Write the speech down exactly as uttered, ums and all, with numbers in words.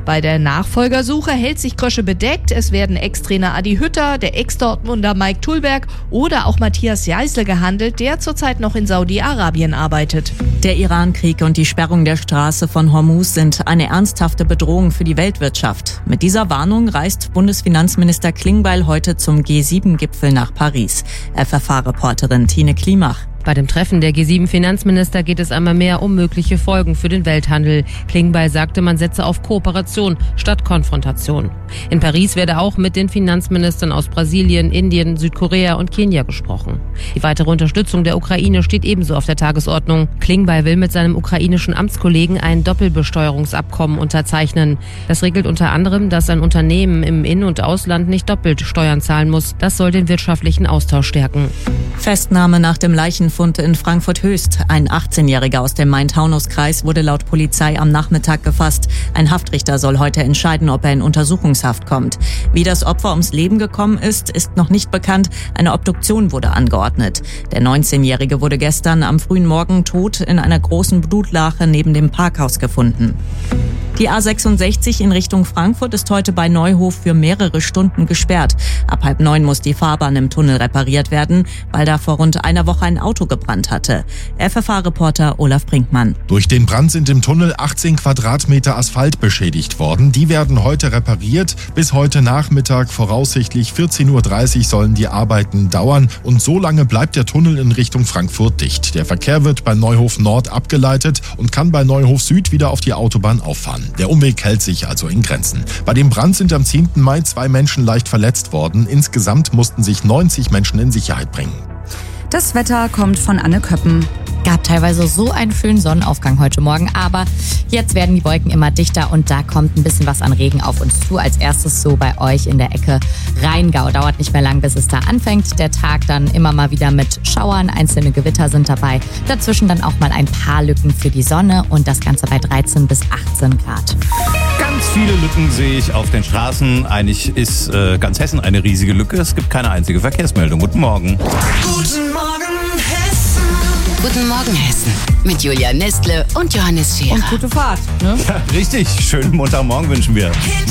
Bei der Nachfolgersuche hält sich Krösche bedeckt. Es werden Ex-Trainer Adi Hütter, der Ex-Dortmunder Mike Tulberg oder auch Matthias Jeißle gehandelt, der zurzeit noch in Saudi-Arabien arbeitet. Der Iran-Krieg und die Sperrung der Straße von Hormuz sind eine ernsthafte Bedrohung für die Weltwirtschaft. Mit dieser Warnung reist Bundesfinanzminister Klingbeil heute zum G sieben Gipfel nach Paris. F F H-Reporterin Tine Klimach. Bei dem Treffen der G sieben Finanzminister geht es einmal mehr um mögliche Folgen für den Welthandel. Klingbeil sagte, man setze auf Kooperation statt Konfrontation. In Paris werde auch mit den Finanzministern aus Brasilien, Indien, Südkorea und Kenia gesprochen. Die weitere Unterstützung der Ukraine steht ebenso auf der Tagesordnung. Klingbeil will mit seinem ukrainischen Amtskollegen ein Doppelbesteuerungsabkommen unterzeichnen. Das regelt unter anderem, dass ein Unternehmen im In- und Ausland nicht doppelt Steuern zahlen muss. Das soll den wirtschaftlichen Austausch stärken. Festnahme nach dem Leichenfund in Frankfurt-Höchst. Ein achtzehnjähriger aus dem Main-Taunus-Kreis wurde laut Polizei am Nachmittag gefasst. Ein Haftrichter soll heute entscheiden, ob er in Untersuchungshaft kommt. Wie das Opfer ums Leben gekommen ist, ist noch nicht bekannt. Eine Obduktion wurde angeordnet. Der neunzehnjährige wurde gestern am frühen Morgen tot in einer großen Blutlache neben dem Parkhaus gefunden. Die A sechsundsechzig in Richtung Frankfurt ist heute bei Neuhof für mehrere Stunden gesperrt. Ab halb neun muss die Fahrbahn im Tunnel repariert werden, weil da vor rund einer Woche ein Auto gebrannt hatte. F F H-Reporter Olaf Brinkmann. Durch den Brand sind im Tunnel achtzehn Quadratmeter Asphalt beschädigt worden. Die werden heute repariert. Bis heute Nachmittag, voraussichtlich vierzehn Uhr dreißig, sollen die Arbeiten dauern. Und so lange bleibt der Tunnel in Richtung Frankfurt dicht. Der Verkehr wird bei Neuhof Nord abgeleitet und kann bei Neuhof Süd wieder auf die Autobahn auffahren. Der Umweg hält sich also in Grenzen. Bei dem Brand sind am zehnten Mai zwei Menschen leicht verletzt worden. Insgesamt mussten sich neunzig Menschen in Sicherheit bringen. Das Wetter kommt von Anne Köppen. Gab teilweise so einen schönen Sonnenaufgang heute Morgen, aber jetzt werden die Wolken immer dichter und da kommt ein bisschen was an Regen auf uns zu. Als erstes so bei euch in der Ecke Rheingau. Dauert nicht mehr lang, bis es da anfängt. Der Tag dann immer mal wieder mit Schauern, einzelne Gewitter sind dabei. Dazwischen dann auch mal ein paar Lücken für die Sonne und das Ganze bei dreizehn bis achtzehn Grad. Ganz viele Lücken sehe ich auf den Straßen. Eigentlich ist äh, ganz Hessen eine riesige Lücke. Es gibt keine einzige Verkehrsmeldung. Guten Morgen. Guten Morgen, Hessen. Guten Morgen, Hessen. Mit Julia Nestle und Johannes Scherer. Und gute Fahrt, ne? Ja, richtig. Schönen Montagmorgen wünschen wir.